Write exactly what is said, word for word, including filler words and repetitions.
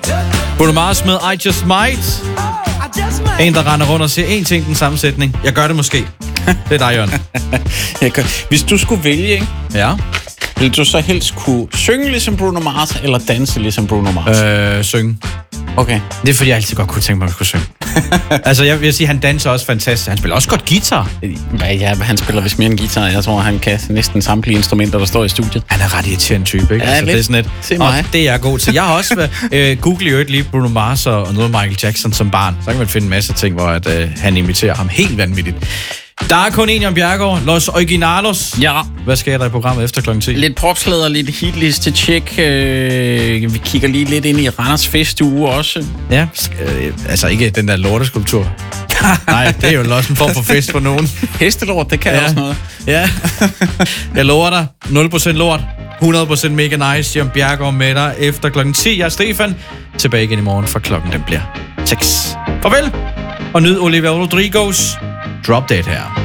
Bruno Mars med I Just Might. En, der render rundt og siger én ting, den sammensætning. Jeg gør det måske. Det er dig, Jørgen. Jeg gør. Hvis du skulle vælge, ikke? Ja. Vil du så helst kunne synge ligesom Bruno Mars, eller danse ligesom Bruno Mars? Øh, synge. Okay. Det er fordi, jeg altid godt kunne tænke mig, at jeg skulle synge. Altså, jeg vil sige, han danser også fantastisk. Han spiller også godt guitar. Ja, han spiller vist mere end guitar. Jeg tror, han kan næsten samtlige instrumenter, der står i studiet. Han er ret irriterende type, ikke? Ja, altså, lidt. Det er sådan et, Se mig. og det er jeg god til. Jeg har også været, øh, googlet jo et lige Bruno Mars og noget Michael Jackson som barn. Så kan man finde en masse ting, hvor at, øh, han imiterer ham helt vanvittigt. Der er kun en, Jan Bjergård. Los Originalos. Ja. Hvad sker der i programmet efter klokken ti? Lidt popslader, lidt hitliste tjek. Øh, vi kigger lige lidt ind i Randers festuge også. Ja, øh, altså ikke den der lorteskulptur. Nej, det er jo også en form for fest for nogen. Hestelort, det kan ja. også noget. Ja. Jeg lover dig, nul procent lort, hundrede procent mega nice. Jan Bjergård med dig efter klokken ti. Jeg er Stefan. Tilbage igen i morgen, for klokken den bliver seks. Farvel, og nyd Olivia Rodrigos Drop Dead her.